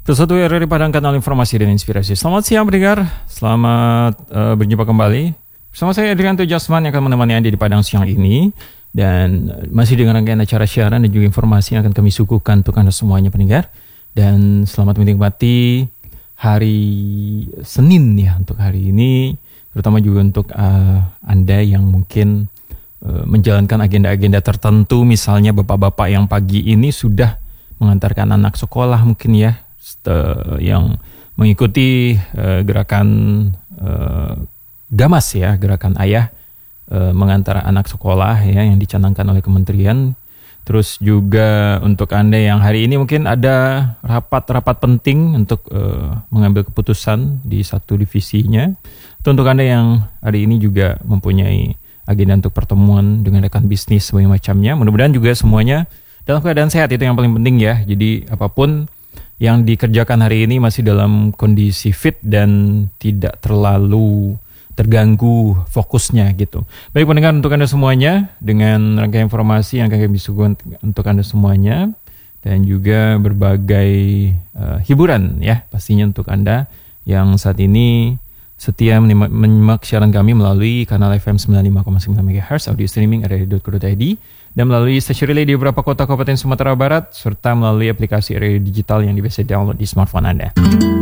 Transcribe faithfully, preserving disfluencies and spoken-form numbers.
Sesuatu R R I Padang, kanal informasi dan inspirasi. Selamat siang pendengar, selamat uh, berjumpa kembali. Bersama saya Adrianto Jasman yang akan menemani Anda di Padang siang ini. Dan uh, masih dengan rangkaian acara siaran dan juga informasi yang akan kami suguhkan untuk Anda semuanya pendengar. Dan selamat menikmati hari Senin ya untuk hari ini. Terutama juga untuk uh, Anda yang mungkin uh, menjalankan agenda-agenda tertentu. Misalnya bapak-bapak yang pagi ini sudah mengantarkan anak sekolah mungkin ya. Yang mengikuti uh, gerakan uh, Gamas ya, gerakan ayah uh, mengantar anak sekolah ya yang dicanangkan oleh kementerian. Terus juga untuk Anda yang hari ini mungkin ada rapat-rapat penting untuk uh, mengambil keputusan di satu divisinya. Atau untuk Anda yang hari ini juga mempunyai agenda untuk pertemuan dengan rekan bisnis sebagainya macamnya. Mudah-mudahan juga semuanya dalam keadaan sehat, itu yang paling penting ya. Jadi apapun yang dikerjakan hari ini masih dalam kondisi fit dan tidak terlalu terganggu fokusnya gitu. Baik pendengar, untuk Anda semuanya dengan rangkaian informasi yang akan kami suguhkan untuk Anda semuanya dan juga berbagai uh, hiburan ya pastinya untuk Anda yang saat ini setia menyimak, menyimak siaran kami melalui kanal F M sembilan puluh lima koma sembilan megahertz, audio streaming r r i dot co dot i d dan melalui stasiun relay di beberapa kota kabupaten Sumatera Barat serta melalui aplikasi R R I digital yang bisa download di smartphone Anda.